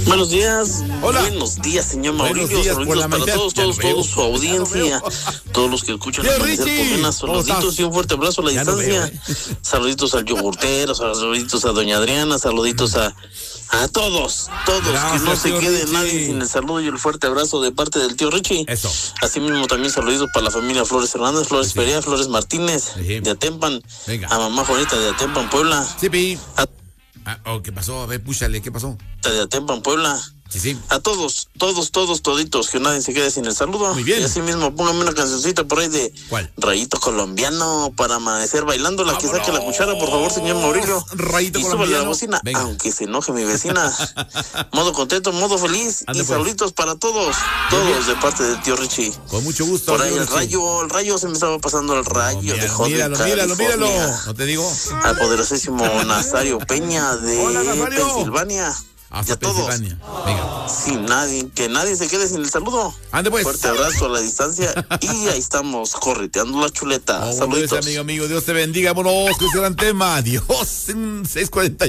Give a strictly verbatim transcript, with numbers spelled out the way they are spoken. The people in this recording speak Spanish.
Buenos días. Hola. Buenos días, señor Mauricio. Buenos días, saluditos para mañana. todos, todos, todos su audiencia, todos los que escuchan el Amanecer con Nena. Saluditos y un fuerte abrazo a la Ya no distancia. veo, ¿eh? Saluditos al yogurtero, saluditos a doña Adriana, saluditos a a todos, todos, Gracias, que no se tío quede Richie. nadie sin el saludo y el fuerte abrazo de parte del tío Richie. Eso. Asimismo también saluditos para la familia Flores Hernández, Flores Sí. Perea, Flores Martínez, Sí. de Atempan, Venga. a mamá Juanita de Atempan, Puebla, Sí, pi. a Ah, oh, ¿qué pasó? A ver, púchale, ¿qué pasó? de Atempan, Puebla. Sí, sí. A todos, todos, todos, toditos, que nadie se quede sin el saludo. Muy bien. Y así mismo, póngame una cancioncita por ahí de ¿Cuál? Rayito Colombiano para amanecer bailando. La que ¡Vámonos! saque la cuchara, por favor, señor Mauricio. Rayito Y súbale la Colombiano. bocina, Venga. aunque se enoje mi vecina. Modo contento, modo feliz. Ande y pues. saluditos para todos, todos de parte del tío Richie. Con mucho gusto. Por ahí tío el Richie. rayo, el rayo se me estaba pasando el rayo Oh, de míralo, Joder, míralo, míralo, míralo. California. ¿No te digo? Al poderosísimo Nazario Peña de Hola, Nazario. Pensilvania. Y Hasta a todos. Pensilvania. Venga. Sin nadie, que nadie se quede sin el saludo. Ande pues. Fuerte abrazo a la distancia y ahí estamos correteando la chuleta. Oh, Saluditos. amigo, amigo, Dios te bendiga. Vámonos, que es el gran tema. Dios, en seis cuarenta.